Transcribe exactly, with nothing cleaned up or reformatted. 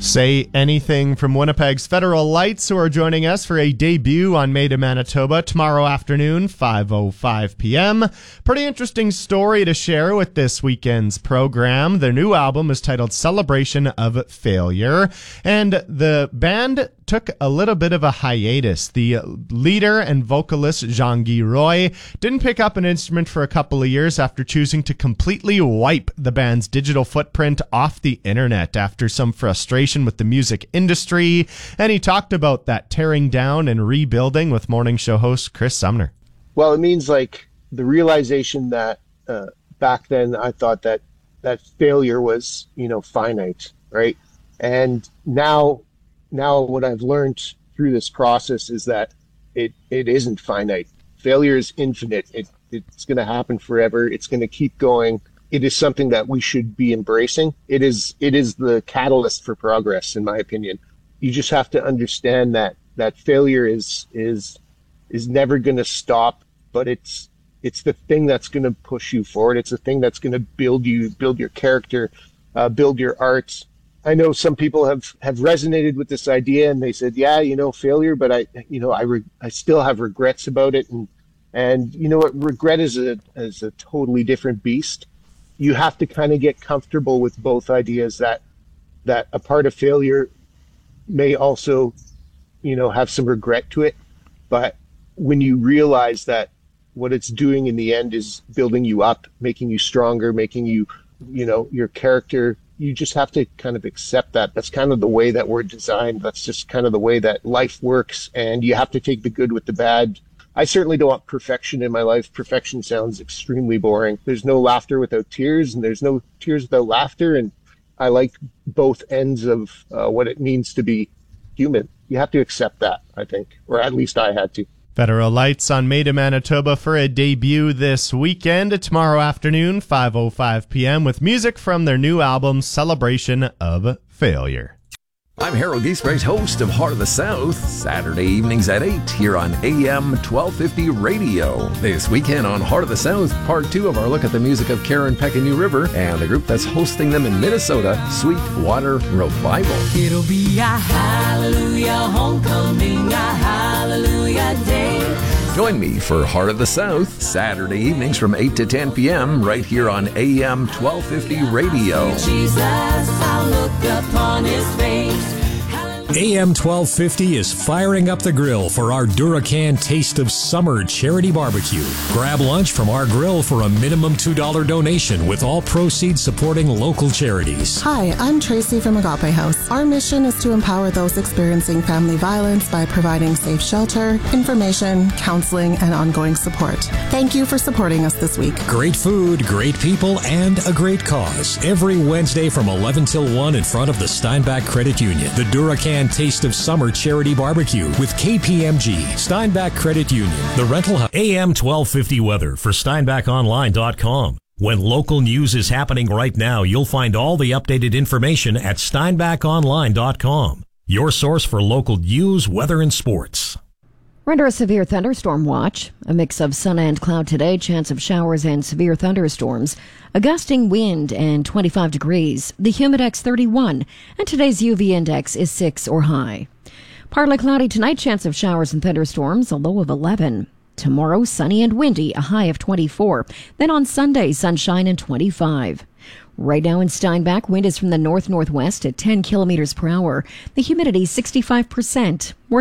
Say Anything from Winnipeg's Federal Lights, who are joining us for a debut on Made in Manitoba tomorrow afternoon, five oh five p.m. Pretty interesting story to share with this weekend's program. Their new album is titled Celebration of Failure, and the band took a little bit of a hiatus. The leader and vocalist Jean-Guy Roy didn't pick up an instrument for a couple of years after choosing to completely wipe the band's digital footprint off the internet after some frustration with the music industry. And he talked about that tearing down and rebuilding with morning show host Chris Sumner. Well, it means like the realization that uh, back then I thought that that failure was, you know, finite, right? And now Now, what I've learned through this process is that it, it isn't finite. Failure is infinite. It, it's going to happen forever. It's going to keep going. It is something that we should be embracing. It is it is the catalyst for progress, in my opinion. You just have to understand that that failure is is is never going to stop, but it's it's the thing that's going to push you forward. It's the thing that's going to build you, build your character, uh, build your art. I know some people have, have resonated with this idea and they said, yeah, you know, failure, but I, you know, I, re- I still have regrets about it. And, and you know what, regret is a, is a totally different beast. You have to kind of get comfortable with both ideas that, that a part of failure may also, you know, have some regret to it. But when you realize that what it's doing in the end is building you up, making you stronger, making you, you know, your character, you just have to kind of accept that. That's kind of the way that we're designed. That's just kind of the way that life works. And you have to take the good with the bad. I certainly don't want perfection in my life. Perfection sounds extremely boring. There's no laughter without tears, and there's no tears without laughter. And I like both ends of uh, what it means to be human. You have to accept that, I think, or at least I had to. Federal Lights on Made in Manitoba for a debut this weekend, tomorrow afternoon, five oh five p.m., with music from their new album, Celebration of Failure. I'm Harold Giesbrecht, host of Heart of the South, Saturday evenings at eight here on A M twelve fifty Radio. This weekend on Heart of the South, part two of our look at the music of Karen Peck and New River and the group that's hosting them in Minnesota, Sweetwater Revival. It'll be a hallelujah homecoming, a hallelujah day. Join me for Heart of the South, Saturday evenings from eight to ten p.m. right here on A M twelve fifty Radio. Jesus, I'll look upon his face. A M twelve fifty is firing up the grill for our Duracan Taste of Summer charity barbecue. Grab lunch from our grill for a minimum two dollars donation, with all proceeds supporting local charities. Hi, I'm Tracy from Agape House. Our mission is to empower those experiencing family violence by providing safe shelter, information, counseling, and ongoing support. Thank you for supporting us this week. Great food, great people, and a great cause. Every Wednesday from eleven till one in front of the Steinbach Credit Union. The Duracan Taste of Summer charity barbecue with K P M G, Steinbach Credit Union, the rental house. A M twelve fifty weather for Steinbach Online dot com. When local news is happening right now, you'll find all the updated information at Steinbach Online dot com. Your source for local news, weather, and sports. We're under a severe thunderstorm watch. A mix of sun and cloud today, chance of showers and severe thunderstorms. A gusting wind and twenty-five degrees. The humidex thirty-one. And today's U V index is six or high. Partly cloudy tonight, chance of showers and thunderstorms, a low of eleven. Tomorrow, sunny and windy, a high of twenty-four. Then on Sunday, sunshine and twenty-five. Right now in Steinbach, wind is from the north-northwest at ten kilometers per hour. The humidity sixty-five percent. We're